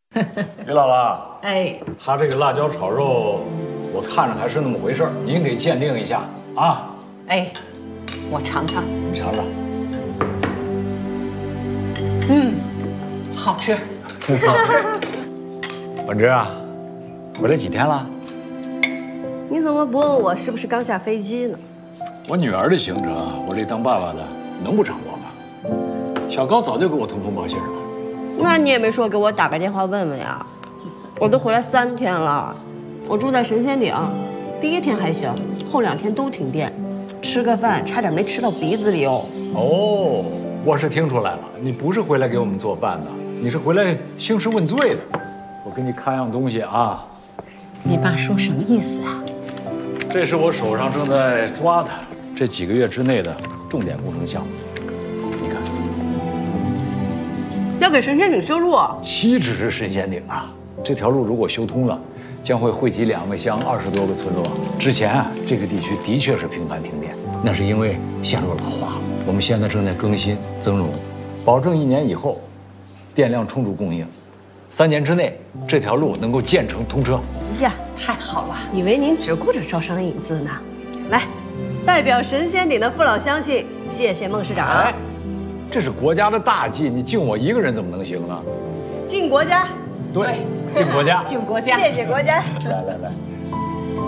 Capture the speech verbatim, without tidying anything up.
李姥姥， 哎， 他这个辣椒炒肉，我看着还是那么回事儿，您给鉴定一下啊。 哎，我尝尝。 你尝尝。 嗯，好吃，好吃。 婉芝啊，回来几天了？ 你怎么不问我是不是刚下飞机呢？ 我女儿的行程，我这当爸爸的能不掌握吗？小高早就给我通风报信了。 那你也没说给我打个电话问问呀？我都回来三天了，我住在神仙岭，第一天还行，后两天都停电，吃个饭差点没吃到鼻子里哦。 哦，我是听出来了，你不是回来给我们做饭的，你是回来兴师问罪的。我给你看样东西啊。 你爸说什么意思啊？ 这是我手上正在抓的这几个月之内的重点工程项目，你看。 要给神仙岭修路？ 岂止是神仙岭啊！这条路如果修通了，将会惠及两个乡、二十多个村落。之前啊，这个地区的确是频繁停电，那是因为线路老化了。我们现在正在更新增容，保证一年以后电量充足供应，三年之内这条路能够建成通车。 哎呀， 太好了！ 以为您只顾着招商引资呢。来，代表神仙岭的父老乡亲，谢谢孟市长。 哎，这是国家的大计，你敬我一个人怎么能行呢？ 敬国家。 对，敬国家， 敬国家。 谢谢国家。 来来来。